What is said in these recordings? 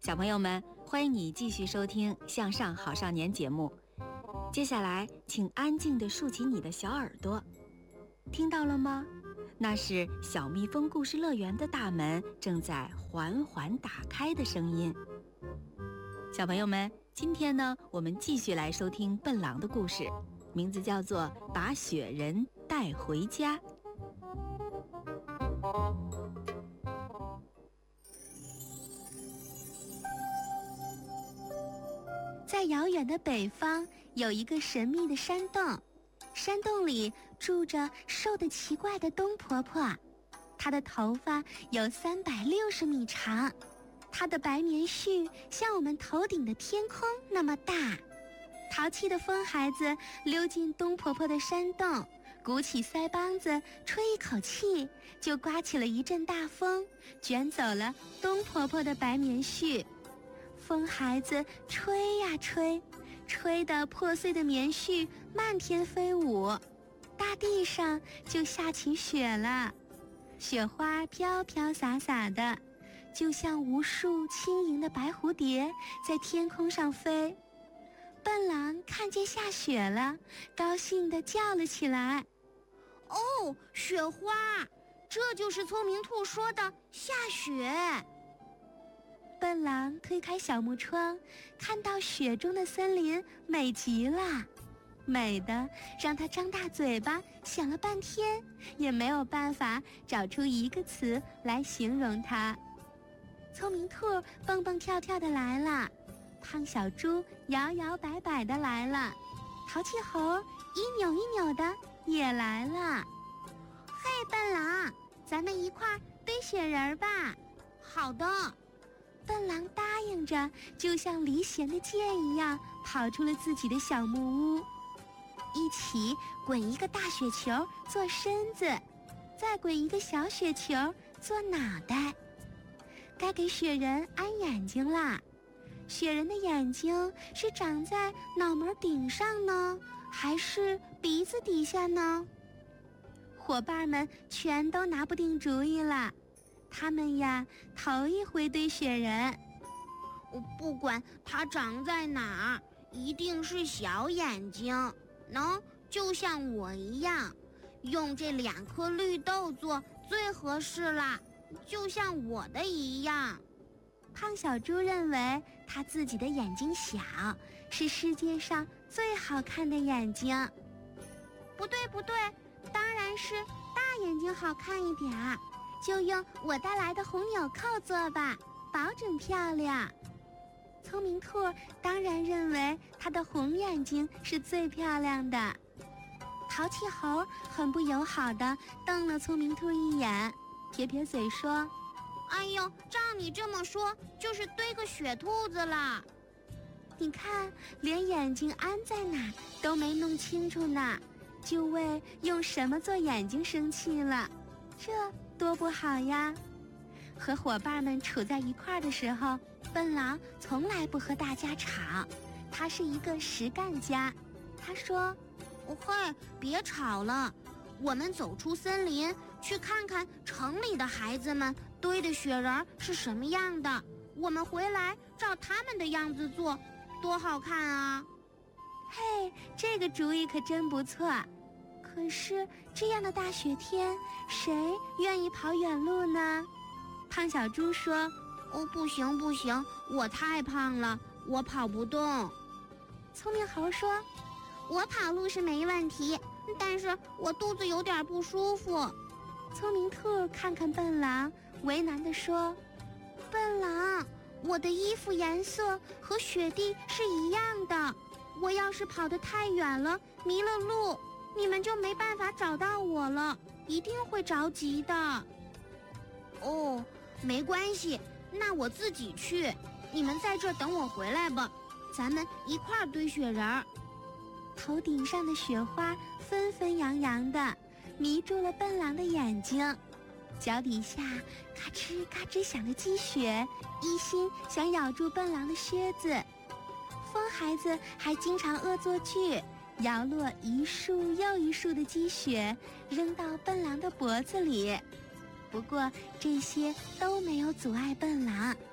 小朋友们，欢迎你继续收听《向上好少年》节目。接下来，请安静地竖起你的小耳朵，听到了吗？那是小蜜蜂故事乐园的大门正在缓缓打开的声音。小朋友们，今天呢，我们继续来收听笨狼的故事，名字叫做《把雪人带回家》。 在遥远的北方，有一个神秘的山洞，山洞里住着瘦得奇怪的冬婆婆，她的头发有360米长，她的白棉絮像我们头顶的天空那么大。淘气的疯孩子溜进冬婆婆的山洞，鼓起腮帮子吹一口气，就刮起了一阵大风，卷走了冬婆婆的白棉絮。疯孩子吹呀吹，吹得破碎的棉絮漫天飞舞，大地上就下起雪了，雪花飘飘洒洒的，就像无数轻盈的白蝴蝶在天空上飞。笨狼看见下雪了，高兴地叫了起来： 哦，雪花，这就是聪明兔说的下雪。 笨狼推开小木窗，看到雪中的森林美极了，美得让他张大嘴巴想了半天，也没有办法找出一个词来形容它。聪明兔蹦蹦跳跳的来了，胖小猪摇摇摆摆的来了，淘气猴一扭一扭的也来了。 嘿，笨狼，咱们一块儿堆雪人吧。 好的。笨狼答应着，就像离弦的箭一样跑出了自己的小木屋。一起滚一个大雪球做身子，再滚一个小雪球做脑袋。该给雪人安眼睛啦。雪人的眼睛是长在脑门顶上呢，还是鼻子底下呢？伙伴们全都拿不定主意了。他们呀，头一回堆雪人。 不管它长在哪儿，一定是小眼睛，就像我一样，用这2颗绿豆做最合适啦，就像我的一样。 胖小猪认为他自己的眼睛小，是世界上最好看的眼睛。 不对，当然是大眼睛好看一点儿。就用我带来的红纽扣做吧，保准漂亮。 聪明兔当然认为他的红眼睛是最漂亮的。淘气猴很不友好地瞪了聪明兔一眼，撇撇嘴说： 哎呦，照你这么说，就是堆个雪兔子了。 你看，连眼睛安在哪都没弄清楚呢，就为用什么做眼睛生气了，这多不好呀！和伙伴们处在一块儿的时候，笨狼从来不和大家吵，他是一个实干家。他说： 嘿，别吵了，我们走出森林，去看看城里的孩子们堆的雪人是什么样的，我们回来照他们的样子做，多好看啊！ 嘿，这个主意可真不错。可是这样的大雪天，谁愿意跑远路呢？胖小猪说： 不行，我太胖了，我跑不动。 聪明猴说： 我跑路是没问题，但是我肚子有点不舒服。 聪明兔看看笨狼，为难地说： 笨狼，我的衣服颜色和雪地是一样的，我要是跑得太远了，迷了路，你们就没办法找到我了，一定会着急的。没关系，那我自己去，你们在这等我回来吧，咱们一块儿堆雪人。 头顶上的雪花纷纷扬扬的，迷住了笨狼的眼睛。脚底下咔哧咔哧响的积雪，一心想咬住笨狼的靴子。疯孩子还经常恶作剧，摇落一束又一束的积雪，扔到笨狼的脖子里。不过这些都没有阻碍笨狼，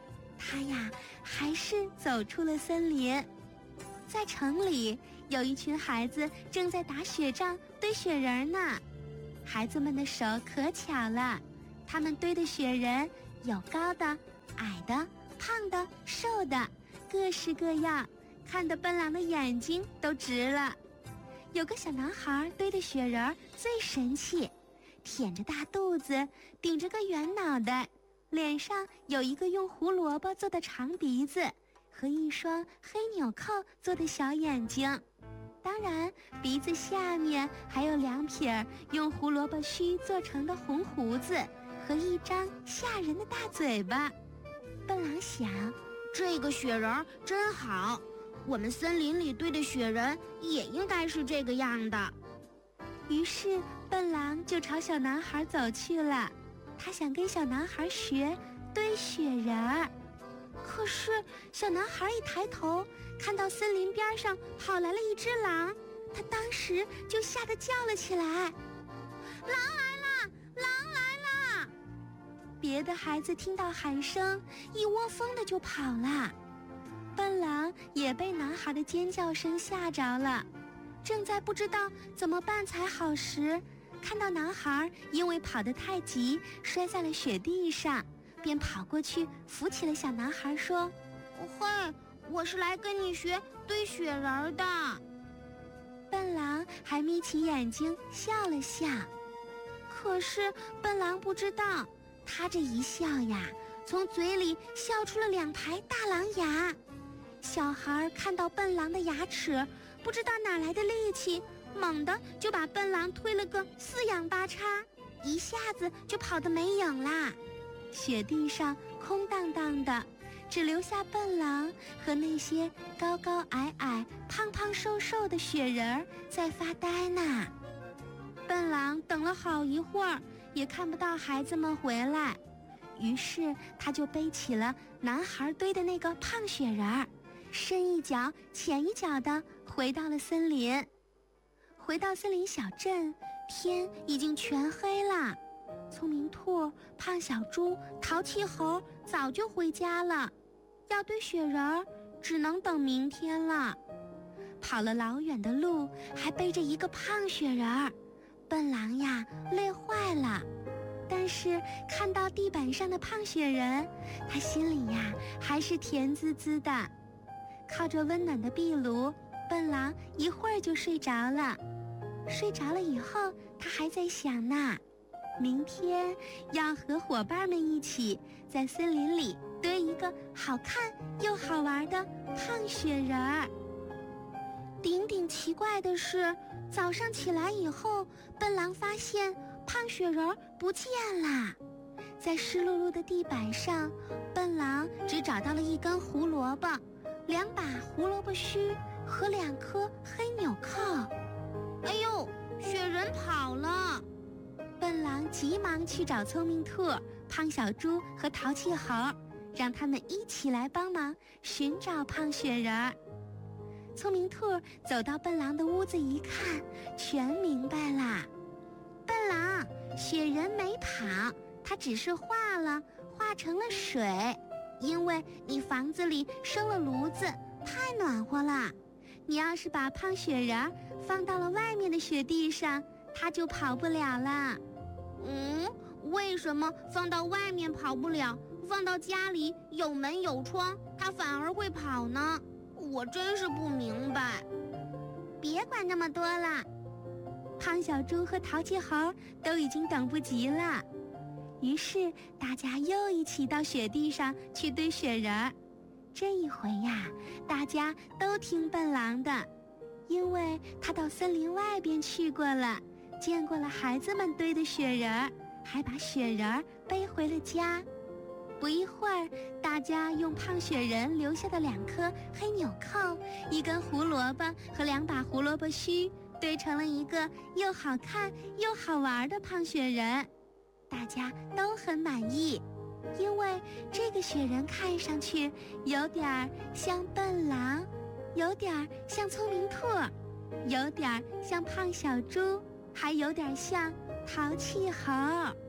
他呀还是走出了森林。在城里，有一群孩子正在打雪仗堆雪人呢。孩子们的手可巧了，他们堆的雪人有高的、矮的、胖的、瘦的，各式各样，看得笨狼的眼睛都直了。有个小男孩堆的雪人最神气，腆着大肚子，顶着个圆脑袋，脸上有一个用胡萝卜做的长鼻子和一双黑纽扣做的小眼睛，当然鼻子下面还有2撇用胡萝卜须做成的红胡子和一张吓人的大嘴巴。笨狼想， 这个雪人真好，我们森林里堆的雪人也应该是这个样的。 于是笨狼就朝小男孩走去了，他想跟小男孩学堆雪人儿。可是小男孩一抬头，看到森林边上跑来了一只狼，他当时就吓得叫了起来：“狼来了！狼来了！”别的孩子听到喊声，一窝蜂的就跑了。笨狼也被男孩的尖叫声吓着了，正在不知道怎么办才好时，看到男孩因为跑得太急摔在了雪地上，便跑过去扶起了小男孩，说：“ 嘿，我是来跟你学堆雪人的。” 笨狼还眯起眼睛笑了笑，可是笨狼不知道，他这一笑呀，从嘴里笑出了2排大狼牙。小孩看到笨狼的牙齿，不知道哪来的力气，猛地就把笨狼推了个四仰八叉，一下子就跑得没影啦。雪地上空荡荡的，只留下笨狼和那些高高矮矮、胖胖瘦瘦的雪人儿在发呆呢。笨狼等了好一会儿，也看不到孩子们回来，于是他就背起了男孩堆的那个胖雪人儿，深一脚浅一脚地回到了森林。回到森林小镇，天已经全黑了。聪明兔、胖小猪、淘气猴早就回家了，要堆雪人儿只能等明天了。跑了老远的路，还背着一个胖雪人儿，笨狼呀累坏了。但是看到地板上的胖雪人，他心里呀还是甜滋滋的。靠着温暖的壁炉，笨狼一会儿就睡着了。睡着了以后，他还在想呢，明天要和伙伴们一起在森林里堆一个好看又好玩的胖雪人儿。顶顶奇怪的是，早上起来以后，笨狼发现胖雪人儿不见啦。在湿漉漉的地板上，笨狼只找到了一根胡萝卜、2把胡萝卜须和2颗黑纽扣。 哎呦，雪人跑了！ 笨狼急忙去找聪明兔、胖小猪和淘气猴，让他们一起来帮忙寻找胖雪人儿。聪明兔走到笨狼的屋子一看，全明白啦。笨狼，雪人没跑，它只是化成了水，因为你房子里生了炉子，太暖和了。你要是把胖雪人放到了外面的雪地上，它就跑不了了。 为什么放到外面跑不了，放到家里有门有窗，它反而会跑呢？我真是不明白。 别管那么多了，胖小猪和淘气猴都已经等不及了。于是大家又一起到雪地上去堆雪人儿。这一回呀，大家都听笨狼的，因为他到森林外边去过了，见过了孩子们堆的雪人儿，还把雪人儿背回了家。不一会儿，大家用胖雪人留下的2颗黑纽扣、1根胡萝卜和2把胡萝卜须堆成了一个又好看又好玩的胖雪人。大家都很满意，因为这个雪人看上去有点像笨狼，有点像聪明兔，有点像胖小猪，还有点像淘气猴。